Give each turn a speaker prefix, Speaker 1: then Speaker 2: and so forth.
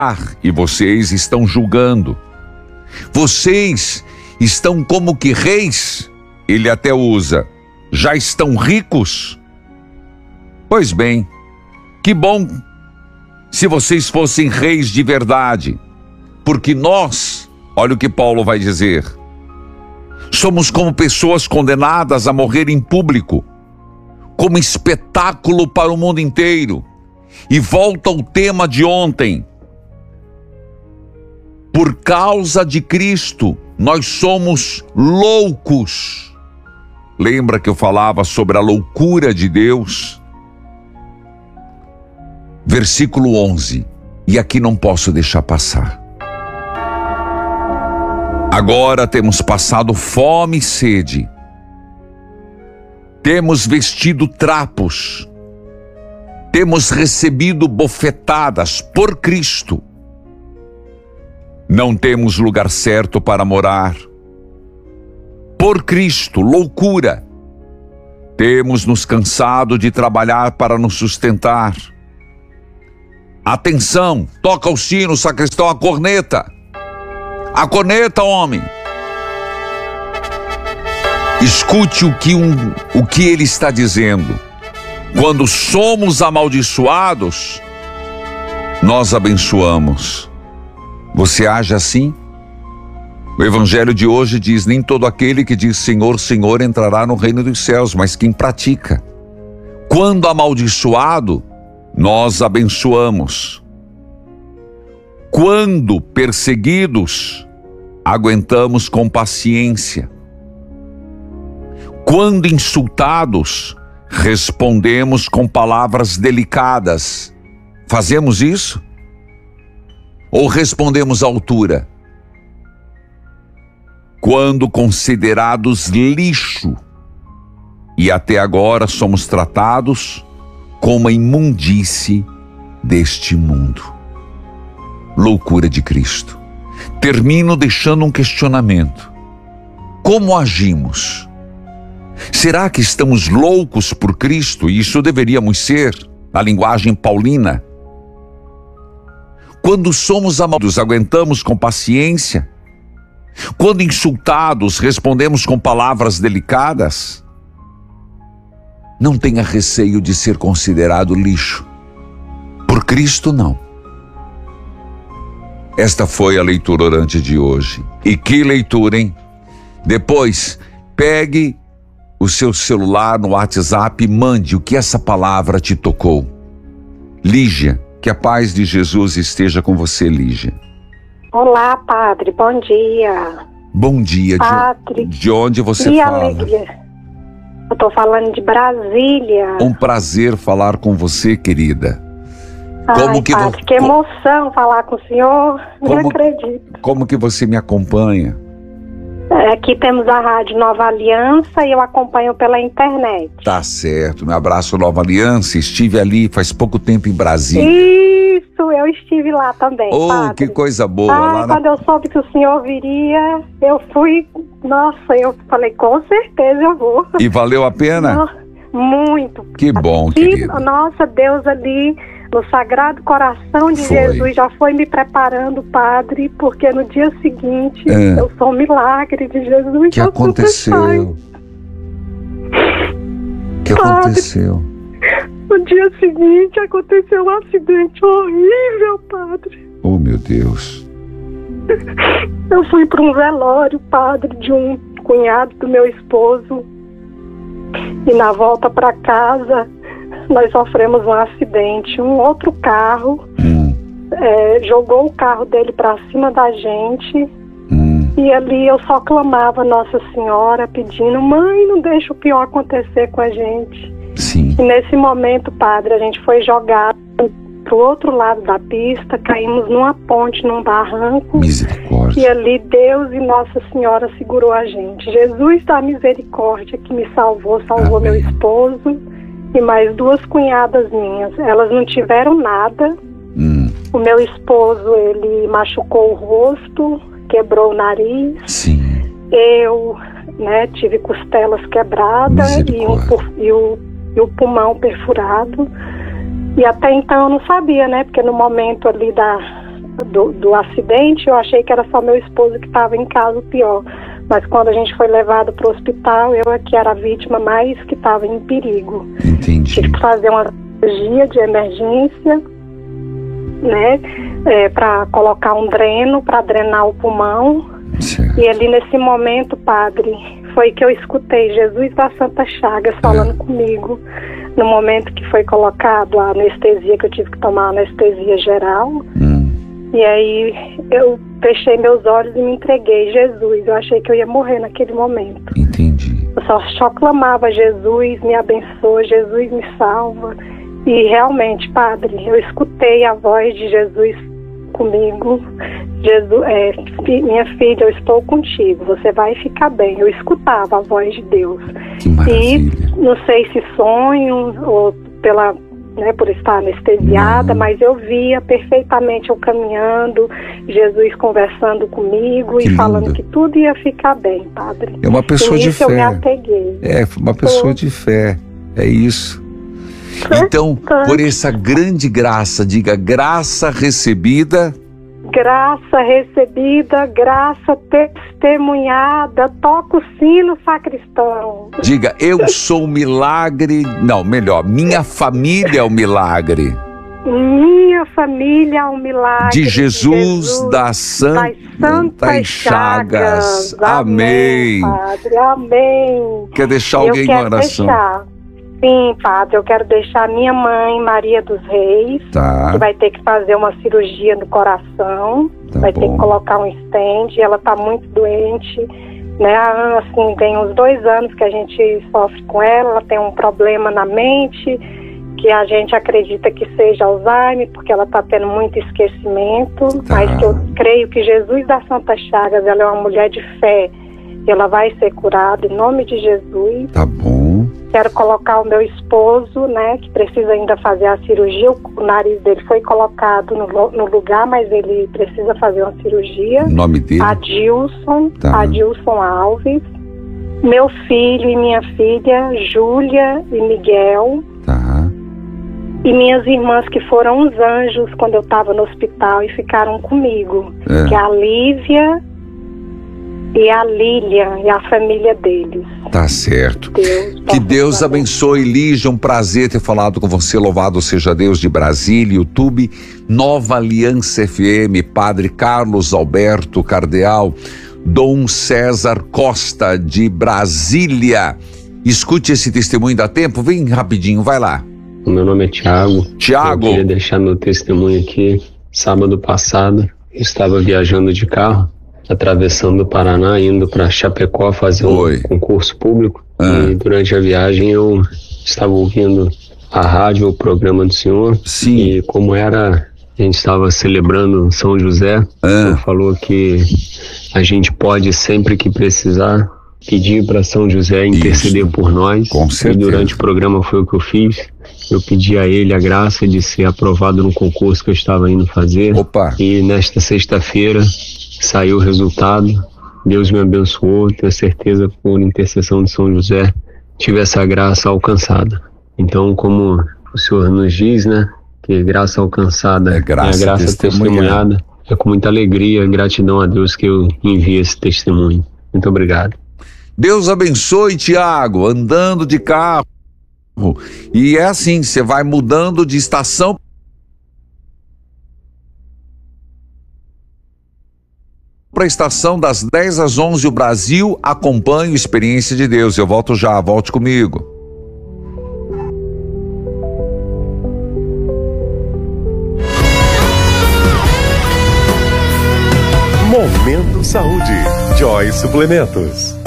Speaker 1: E vocês estão julgando. Vocês estão como que reis, ele até usa, já estão ricos? Pois bem, que bom se vocês fossem reis de verdade, porque nós, olha o que Paulo vai dizer, somos como pessoas condenadas a morrer em público, como espetáculo para o mundo inteiro. E volta ao tema de ontem. Por causa de Cristo, nós somos loucos. Lembra que eu falava sobre a loucura de Deus? Versículo 11. E aqui não posso deixar passar. Agora temos passado fome e sede. Temos vestido trapos. Temos recebido bofetadas por Cristo. Não temos lugar certo para morar. Por Cristo, loucura. Temos nos cansado de trabalhar para nos sustentar. Atenção, toca o sino, sacristão, a corneta. A corneta, homem. Escute o que ele está dizendo. Quando somos amaldiçoados, nós abençoamos. Você age assim? O evangelho de hoje diz, nem todo aquele que diz Senhor, Senhor entrará no reino dos céus, mas quem pratica. Quando amaldiçoado, nós abençoamos. Quando perseguidos, aguentamos com paciência. Quando insultados, respondemos com palavras delicadas. Fazemos isso? Ou respondemos à altura? Quando considerados lixo, e até agora somos tratados como a imundície deste mundo. Loucura de Cristo. Termino deixando um questionamento. Como agimos? Será que estamos loucos por Cristo? E isso deveríamos ser, na linguagem paulina. Quando somos amados, aguentamos com paciência. Quando insultados, respondemos com palavras delicadas. Não tenha receio de ser considerado lixo. Por Cristo, não. Esta foi a leitura orante de hoje. E que leitura, hein? Depois, pegue o seu celular no WhatsApp e mande o que essa palavra te tocou. Lígia, que a paz de Jesus esteja com você, Lígia.
Speaker 2: Olá, padre, bom dia.
Speaker 1: Bom dia,
Speaker 2: padre.
Speaker 1: De onde você
Speaker 2: que
Speaker 1: fala?
Speaker 2: Alegria. Eu estou falando de Brasília.
Speaker 1: Um prazer falar com você, querida.
Speaker 2: Ai, padre, que emoção falar com o senhor, não acredito.
Speaker 1: Como que você me acompanha?
Speaker 2: Aqui temos a Rádio Nova Aliança e eu acompanho pela internet.
Speaker 1: Tá certo, meu abraço Nova Aliança, estive ali faz pouco tempo em Brasília.
Speaker 2: Isso, eu estive lá também, padre.
Speaker 1: Que coisa boa.
Speaker 2: Lá quando eu soube que o senhor viria, eu fui, nossa, eu falei, com certeza eu vou.
Speaker 1: E valeu a pena?
Speaker 2: Nossa, muito.
Speaker 1: Que bom, querida.
Speaker 2: Nossa, Deus ali no Sagrado Coração de Jesus já foi me preparando, padre, porque no dia seguinte eu sou um milagre de Jesus.
Speaker 1: O que aconteceu? O que aconteceu?
Speaker 2: No dia seguinte aconteceu um acidente horrível, padre.
Speaker 1: Oh, meu Deus.
Speaker 2: Eu fui para um velório, padre, de um cunhado do meu esposo. E na volta para casa nós sofremos um acidente. Um outro carro jogou o carro dele para cima da gente. E ali eu só clamava Nossa Senhora, pedindo, mãe, não deixa o pior acontecer com a gente.
Speaker 1: Sim.
Speaker 2: E nesse momento, padre, a gente foi jogado pro outro lado da pista, caímos numa ponte, num barranco.
Speaker 1: Misericórdia.
Speaker 2: E ali Deus e Nossa Senhora segurou a gente. Jesus da misericórdia que me salvou meu esposo e mais 2 cunhadas minhas. Elas não tiveram nada. O meu esposo, ele machucou o rosto, quebrou o nariz.
Speaker 1: Sim.
Speaker 2: Eu, tive costelas quebradas e o pulmão perfurado. E até então eu não sabia, porque no momento ali do acidente, eu achei que era só meu esposo que estava em casa, o pior. Mas quando a gente foi levado para o hospital, eu aqui era a vítima mais que estava em perigo.
Speaker 1: Entendi.
Speaker 2: Tive que fazer uma cirurgia de emergência, né, para colocar um dreno, para drenar o pulmão.
Speaker 1: Certo.
Speaker 2: E ali nesse momento, padre, foi que eu escutei Jesus da Santa Chagas falando comigo. No momento que foi colocado a anestesia, que eu tive que tomar anestesia geral. E aí eu fechei meus olhos e me entreguei. Jesus, eu achei que eu ia morrer naquele momento.
Speaker 1: Entendi.
Speaker 2: Eu só clamava: Jesus, me abençoa, Jesus, me salva. E realmente, padre, eu escutei a voz de Jesus comigo. Jesus, minha filha, eu estou contigo, você vai ficar bem. Eu escutava a voz de Deus.
Speaker 1: Que maravilha.
Speaker 2: E não sei se sonho ou por estar anestesiada, mas eu via perfeitamente eu caminhando, Jesus conversando comigo e falando que tudo ia ficar bem, padre.
Speaker 1: É uma pessoa de fé.
Speaker 2: Eu me apeguei.
Speaker 1: É uma pessoa de fé. É isso. Então, por essa grande graça, diga: graça recebida.
Speaker 2: Graça recebida, graça testemunhada. Toca o sino, sacristão.
Speaker 1: Diga: eu sou o milagre. Não, melhor, minha família é o milagre.
Speaker 2: Minha família é o milagre
Speaker 1: de Jesus das Santas Chagas. Amém.
Speaker 2: Padre, amém.
Speaker 1: Quer deixar alguém em oração?
Speaker 2: Sim, padre, eu quero deixar minha mãe, Maria dos Reis, que vai ter que fazer uma cirurgia no coração, ter que colocar um stent, ela está muito doente, né? Assim, tem uns 2 anos que a gente sofre com ela tem um problema na mente, que a gente acredita que seja Alzheimer, porque ela está tendo muito esquecimento, mas que eu creio que Jesus das Santas Chagas, ela é uma mulher de fé, ela vai ser curada em nome de Jesus.
Speaker 1: Tá bom.
Speaker 2: Quero colocar o meu esposo, né, que precisa ainda fazer a cirurgia. O nariz dele foi colocado no lugar, mas ele precisa fazer uma cirurgia.
Speaker 1: O nome dele?
Speaker 2: Adilson Alves. Meu filho e minha filha, Júlia e Miguel. E minhas irmãs, que foram uns anjos quando eu estava no hospital e ficaram comigo. Que é a Lívia e a Lília e a família deles.
Speaker 1: Tá certo. Que Deus abençoe, Lígia. Um prazer ter falado com você. Louvado seja Deus de Brasília, YouTube, Nova Aliança FM, Padre Carlos Alberto Cardeal, Dom César Costa de Brasília. Escute esse testemunho, dá tempo? Vem rapidinho, vai lá.
Speaker 3: O meu nome é Tiago. Eu queria deixar meu testemunho aqui. Sábado passado, eu estava viajando de carro, atravessando o Paraná, indo para Chapecó fazer um concurso público. E durante a viagem eu estava ouvindo a rádio, o programa do senhor.
Speaker 1: Sim.
Speaker 3: E como a gente estava celebrando São José, ele falou que a gente pode, sempre que precisar, pedir para São José interceder por nós.
Speaker 1: Com certeza.
Speaker 3: E durante o programa foi o que eu fiz. Eu pedi a ele a graça de ser aprovado no concurso que eu estava indo fazer. E nesta sexta-feira saiu o resultado, Deus me abençoou, tenho certeza que por intercessão de São José tive essa graça alcançada. Então, como o Senhor nos diz, né, que graça alcançada é a graça testemunhada, é com muita alegria e gratidão a Deus que eu envio esse testemunho. Muito obrigado.
Speaker 1: Deus abençoe, Tiago, andando de carro. E é assim, você vai mudando de estação para a estação das 10 às 11, o Brasil acompanha a experiência de Deus. Eu volto já, volte comigo.
Speaker 4: Momento Saúde. Joy Suplementos.